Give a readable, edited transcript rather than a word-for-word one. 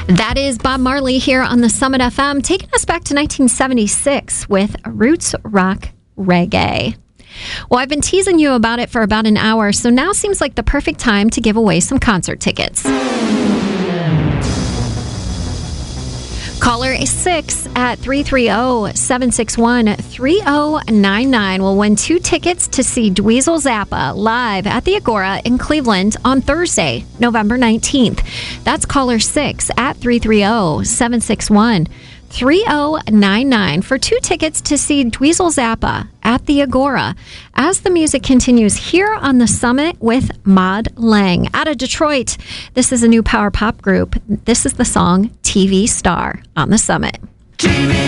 That is Bob Marley here on the Summit FM, taking us back to 1976 with Roots Rock Reggae. Well, I've been teasing you about it for about an hour, so now seems like the perfect time to give away some concert tickets. Caller 6 at 330-761-3099 will win 2 tickets to see Dweezil Zappa live at the Agora in Cleveland on Thursday, November 19th. That's caller 6 at 330-761-3099 for 2 tickets to see Dweezil Zappa at the Agora as the music continues here on the Summit with Maud Lang. Out of Detroit, this is a new power pop group. This is the song TV Star on the Summit. TV